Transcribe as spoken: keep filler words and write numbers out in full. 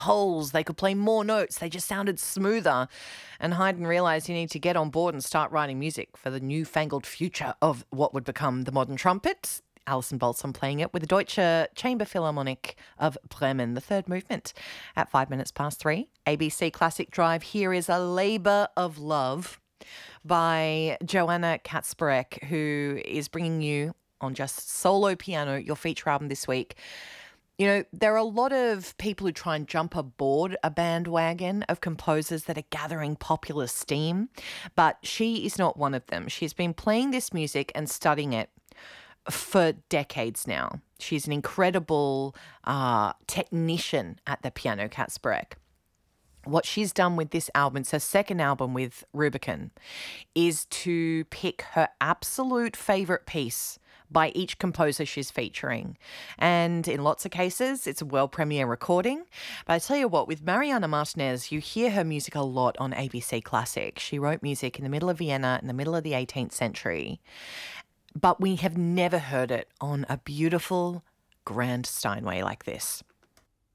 holes. They could play more notes. They just sounded smoother. And Haydn realized he needed to get on board and start writing music for the newfangled future of what would become the modern trumpet. Alison Balsom playing it with the Deutsche Chamber Philharmonic of Bremen, the third movement at five minutes past three. A B C Classic Drive. Here is A Labour of Love by Joanna Katzberek, who is bringing you on just solo piano your feature album this week. You know, there are a lot of people who try and jump aboard a bandwagon of composers that are gathering popular steam, but she is not one of them. She's been playing this music and studying it for decades now. She's an incredible uh, technician at the piano, Katzberek. What she's done with this album, it's her second album with Rubicon, is to pick her absolute favourite piece by each composer she's featuring. And in lots of cases, it's a world premiere recording. But I tell you what, with Mariana Martinez, you hear her music a lot on A B C Classic. She wrote music in the middle of Vienna in the middle of the eighteenth century. But we have never heard it on a beautiful grand Steinway like this.